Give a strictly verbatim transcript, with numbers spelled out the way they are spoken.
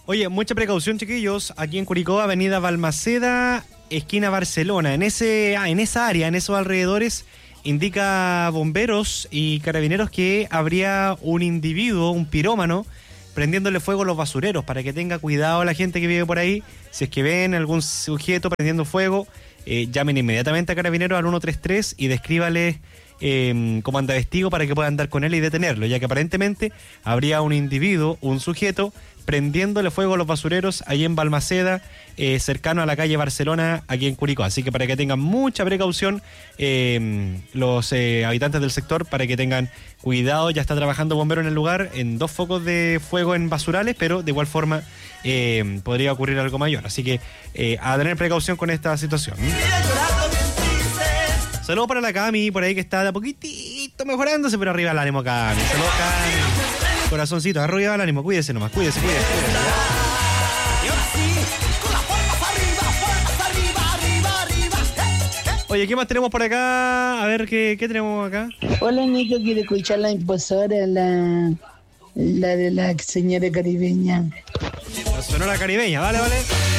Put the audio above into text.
Oye, mucha precaución, chiquillos. Aquí en Curicó, avenida Balmaceda, esquina Barcelona. En ese, ah, en esa área, en esos alrededores, indica bomberos y carabineros que habría un individuo, un pirómano, prendiéndole fuego a los basureros, para que tenga cuidado la gente que vive por ahí. Si es que ven algún sujeto prendiendo fuego, eh, llamen inmediatamente a carabineros al ciento treinta y tres y descríbale eh, como anda vestido para que puedan dar con él y detenerlo, ya que aparentemente habría un individuo, un sujeto, prendiéndole fuego a los basureros ahí en Balmaceda, eh, cercano a la calle Barcelona, aquí en Curicó. Así que para que tengan mucha precaución eh, los eh, habitantes del sector, para que tengan cuidado. Ya está trabajando bombero en el lugar, en dos focos de fuego en basurales, pero de igual forma eh, podría ocurrir algo mayor. Así que eh, a tener precaución con esta situación. Saludos para la Cami, por ahí que está de a poquitito mejorándose, pero arriba el ánimo, Cami. Saludos, Cami. Corazoncito, arriba el ánimo, cuídese nomás, cuídese, cuídese, cuídese. Oye, ¿qué más tenemos por acá? A ver, ¿qué, qué tenemos acá? Hola, Nico, quiero escuchar la imposora, la, la de la señora caribeña. La sonora caribeña, vale, vale.